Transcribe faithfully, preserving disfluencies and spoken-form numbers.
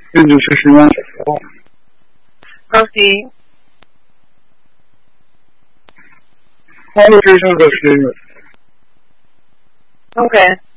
这就是十万小时后。 Proceed. 他们这上个是 Okay.